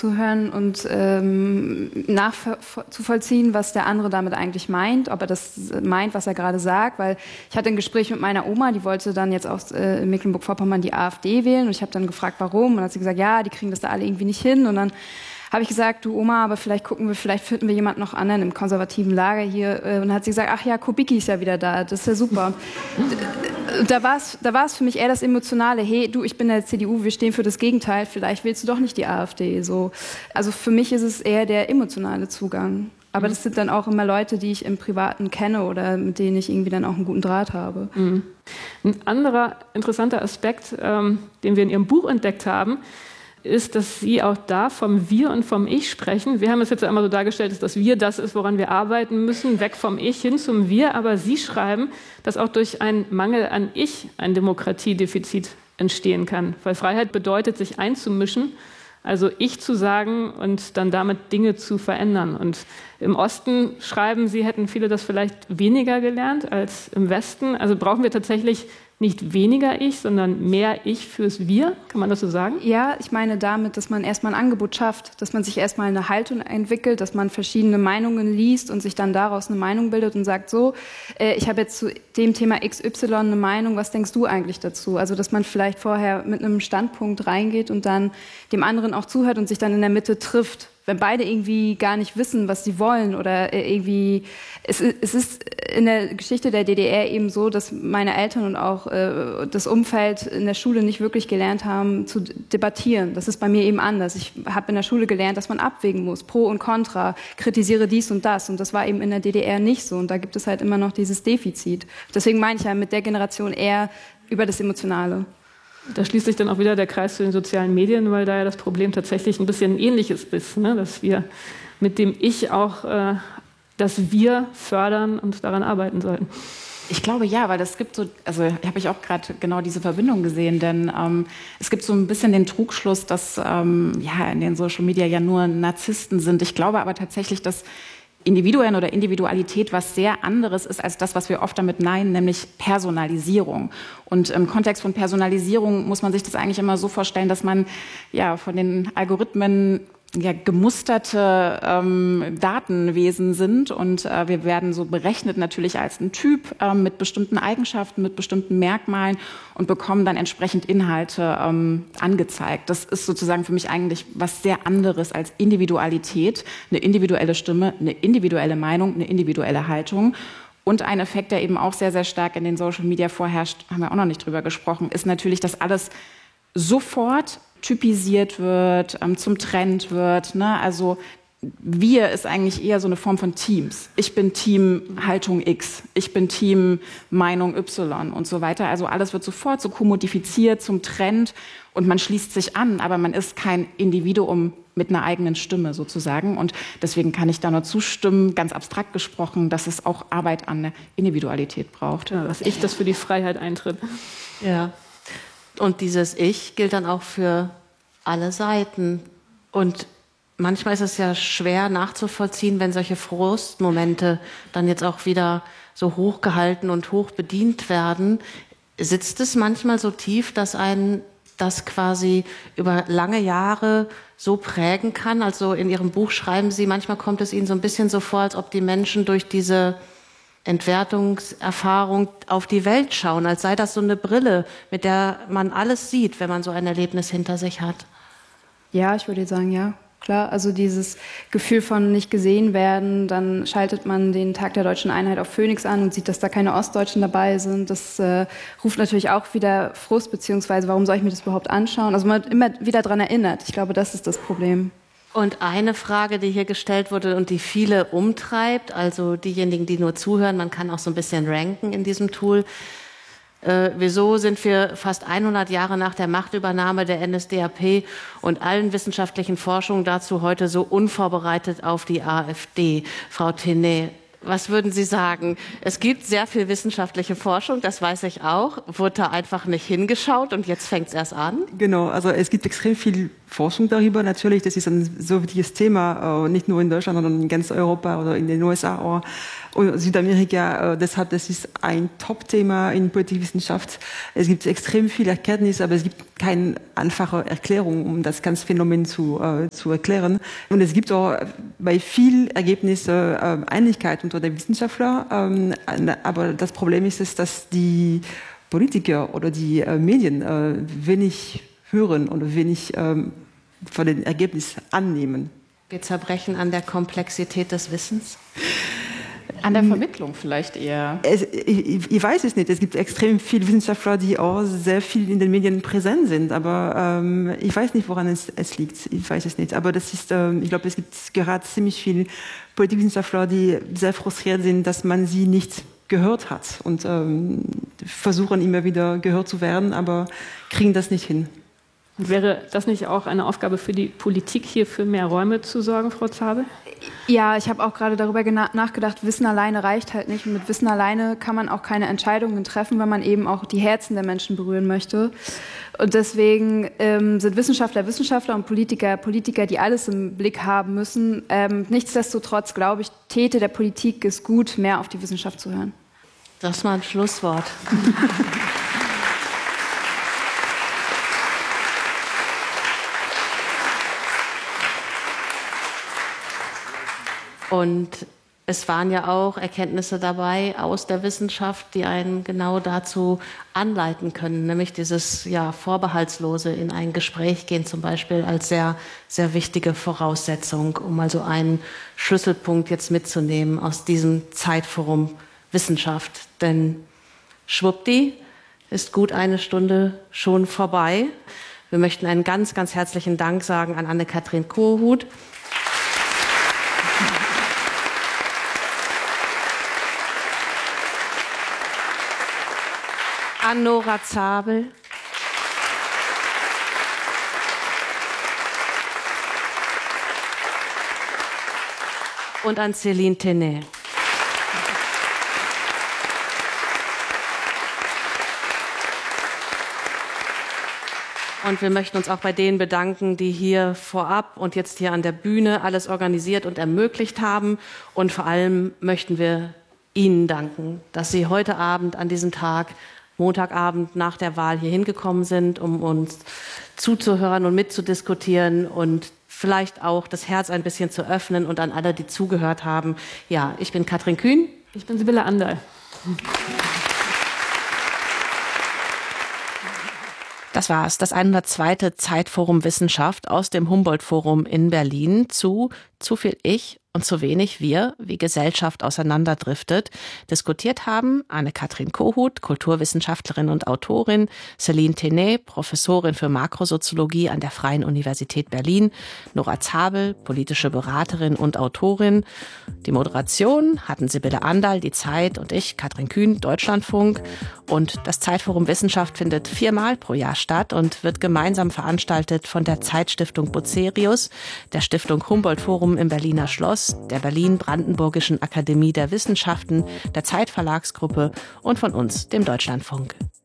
zuhören und nachzuvollziehen, was der andere damit eigentlich meint, ob er das meint, was er gerade sagt, weil ich hatte ein Gespräch mit meiner Oma, die wollte dann jetzt aus Mecklenburg-Vorpommern die AfD wählen und ich habe dann gefragt, warum, und dann hat sie gesagt, ja, die kriegen das da alle irgendwie nicht hin, und dann habe ich gesagt, du Oma, aber vielleicht finden wir jemanden noch anderen im konservativen Lager hier. Und dann hat sie gesagt, ach ja, Kubicki ist ja wieder da, das ist ja super. Da war es für mich eher das Emotionale, hey, du, ich bin der CDU, wir stehen für das Gegenteil, vielleicht willst du doch nicht die AfD. So. Also für mich ist es eher der emotionale Zugang. Aber das sind dann auch immer Leute, die ich im Privaten kenne oder mit denen ich irgendwie dann auch einen guten Draht habe. Mhm. Ein anderer interessanter Aspekt, den wir in Ihrem Buch entdeckt haben, ist, dass Sie auch da vom Wir und vom Ich sprechen. Wir haben es jetzt ja immer so dargestellt, dass das Wir das ist, woran wir arbeiten müssen, weg vom Ich hin zum Wir. Aber Sie schreiben, dass auch durch einen Mangel an Ich ein Demokratiedefizit entstehen kann. Weil Freiheit bedeutet, sich einzumischen, also Ich zu sagen und dann damit Dinge zu verändern. Und im Osten schreiben Sie, hätten viele das vielleicht weniger gelernt als im Westen. Also brauchen wir tatsächlich nicht weniger Ich, sondern mehr Ich fürs Wir? Kann man das so sagen? Ja, ich meine damit, dass man erstmal ein Angebot schafft, dass man sich erstmal eine Haltung entwickelt, dass man verschiedene Meinungen liest und sich dann daraus eine Meinung bildet und sagt, so, ich habe jetzt zu dem Thema XY eine Meinung, was denkst du eigentlich dazu? Also, dass man vielleicht vorher mit einem Standpunkt reingeht und dann dem anderen auch zuhört und sich dann in der Mitte trifft. Wenn beide irgendwie gar nicht wissen, was sie wollen oder irgendwie, es ist in der Geschichte der DDR eben so, dass meine Eltern und auch das Umfeld in der Schule nicht wirklich gelernt haben zu debattieren. Das ist bei mir eben anders. Ich habe in der Schule gelernt, dass man abwägen muss, Pro und Contra, kritisiere dies und das war eben in der DDR nicht so und da gibt es halt immer noch dieses Defizit. Deswegen meine ich ja mit der Generation eher über das Emotionale. Da schließt sich dann auch wieder der Kreis zu den sozialen Medien, weil da ja das Problem tatsächlich ein bisschen ähnliches ist, ne? Dass wir mit dem Ich auch das Wir fördern und daran arbeiten sollten. Ich glaube ja, weil das gibt so, also habe ich auch gerade genau diese Verbindung gesehen, denn es gibt so ein bisschen den Trugschluss, dass ja in den Social Media ja nur Narzissten sind. Ich glaube aber tatsächlich, dass Individuen oder Individualität was sehr anderes ist als das, was wir oft damit meinen, nämlich Personalisierung. Und im Kontext von Personalisierung muss man sich das eigentlich immer so vorstellen, dass man ja von den Algorithmen ja gemusterte Datenwesen sind und wir werden so berechnet natürlich als ein Typ mit bestimmten Eigenschaften, mit bestimmten Merkmalen und bekommen dann entsprechend Inhalte angezeigt. Das ist sozusagen für mich eigentlich was sehr anderes als Individualität, eine individuelle Stimme, eine individuelle Meinung, eine individuelle Haltung. Und ein Effekt, der eben auch sehr, sehr stark in den Social Media vorherrscht, haben wir auch noch nicht drüber gesprochen, ist natürlich, dass alles sofort typisiert wird, zum Trend wird. Ne? Also wir ist eigentlich eher so eine Form von Teams. Ich bin Team Haltung X, ich bin Team Meinung Y und so weiter. Also alles wird sofort so kommodifiziert zum Trend und man schließt sich an, aber man ist kein Individuum mit einer eigenen Stimme sozusagen. Und deswegen kann ich da nur zustimmen, ganz abstrakt gesprochen, dass es auch Arbeit an der Individualität braucht. Ja, dass Ich das für die Freiheit eintritt. Ja. Und dieses Ich gilt dann auch für alle Seiten. Und manchmal ist es ja schwer nachzuvollziehen, wenn solche Frustmomente dann jetzt auch wieder so hochgehalten und hoch bedient werden. Sitzt es manchmal so tief, dass einen das quasi über lange Jahre so prägen kann? Also in Ihrem Buch schreiben Sie, manchmal kommt es Ihnen so ein bisschen so vor, als ob die Menschen durch diese Entwertungserfahrung auf die Welt schauen, als sei das so eine Brille, mit der man alles sieht, wenn man so ein Erlebnis hinter sich hat. Ja, ich würde sagen, ja, klar. Also dieses Gefühl von nicht gesehen werden, dann schaltet man den Tag der Deutschen Einheit auf Phoenix an und sieht, dass da keine Ostdeutschen dabei sind. Das ruft natürlich auch wieder Frust, beziehungsweise warum soll ich mir das überhaupt anschauen? Also man wird immer wieder daran erinnert. Ich glaube, das ist das Problem. Und eine Frage, die hier gestellt wurde und die viele umtreibt, also diejenigen, die nur zuhören, man kann auch so ein bisschen ranken in diesem Tool. Wieso sind wir fast 100 Jahre nach der Machtübernahme der NSDAP und allen wissenschaftlichen Forschungen dazu heute so unvorbereitet auf die AfD? Frau Tenay, was würden Sie sagen? Es gibt sehr viel wissenschaftliche Forschung, das weiß ich auch. Wurde da einfach nicht hingeschaut und jetzt fängt es erst an? Genau, also es gibt extrem viel Forschung darüber. Natürlich, das ist ein so wichtiges Thema, nicht nur in Deutschland, sondern in ganz Europa oder in den USA oder Südamerika. Deshalb, das ist ein Top-Thema in Politikwissenschaft. Es gibt extrem viel Erkenntnis, aber es gibt keine einfache Erklärung, um das ganze Phänomen zu erklären. Und es gibt auch bei vielen Ergebnissen Einigkeit unter den Wissenschaftlern. Aber das Problem ist, dass die Politiker oder die Medien wenig hören oder wenig von den Ergebnissen annehmen. Wir zerbrechen an der Komplexität des Wissens? An der Vermittlung vielleicht eher. Ich weiß es nicht. Es gibt extrem viele Wissenschaftler, die auch sehr viel in den Medien präsent sind. Aber ich weiß nicht, woran es liegt. Ich weiß es nicht. Aber das ist, ich glaube, es gibt gerade ziemlich viele Politikwissenschaftler, die sehr frustriert sind, dass man sie nicht gehört hat und versuchen immer wieder gehört zu werden, aber kriegen das nicht hin. Und wäre das nicht auch eine Aufgabe für die Politik, hier für mehr Räume zu sorgen, Frau Zabel? Ja, ich habe auch gerade darüber nachgedacht, Wissen alleine reicht halt nicht. Und mit Wissen alleine kann man auch keine Entscheidungen treffen, weil man eben auch die Herzen der Menschen berühren möchte. Und deswegen sind Wissenschaftler und Politiker, die alles im Blick haben müssen. Nichtsdestotrotz, glaube ich, täte der Politik es gut, mehr auf die Wissenschaft zu hören. Das war ein Schlusswort. Und es waren ja auch Erkenntnisse dabei aus der Wissenschaft, die einen genau dazu anleiten können, nämlich dieses vorbehaltslose in ein Gespräch gehen zum Beispiel als sehr, sehr wichtige Voraussetzung, um also einen Schlüsselpunkt jetzt mitzunehmen aus diesem Zeitforum Wissenschaft. Denn schwuppdi ist gut eine Stunde schon vorbei. Wir möchten einen ganz, ganz herzlichen Dank sagen an Anne-Kathrin Kohut. An Nora Zabel. Und an Céline Tenay. Und wir möchten uns auch bei denen bedanken, die hier vorab und jetzt hier an der Bühne alles organisiert und ermöglicht haben. Und vor allem möchten wir Ihnen danken, dass Sie heute Abend an diesem Tag, Montagabend nach der Wahl hier hingekommen sind, um uns zuzuhören und mitzudiskutieren und vielleicht auch das Herz ein bisschen zu öffnen und an alle, die zugehört haben. Ja, ich bin Katrin Kühn. Ich bin Sibylle Anderl. Das war's, das 102. Zeitforum Wissenschaft aus dem Humboldt-Forum in Berlin zu viel Ich und zu wenig wir, wie Gesellschaft auseinanderdriftet. Diskutiert haben Anne-Kathrin Kohut, Kulturwissenschaftlerin und Autorin, Céline Tenay, Professorin für Makrosoziologie an der Freien Universität Berlin, Nora Zabel, politische Beraterin und Autorin. Die Moderation hatten Sibylle Anderl, Die Zeit und ich, Katrin Kühn, Deutschlandfunk. Und das Zeitforum Wissenschaft findet 4-mal pro Jahr statt und wird gemeinsam veranstaltet von der Zeitstiftung Bucerius, der Stiftung Humboldt-Forum im Berliner Schloss, der Berlin-Brandenburgischen Akademie der Wissenschaften, der Zeitverlagsgruppe und von uns, dem Deutschlandfunk.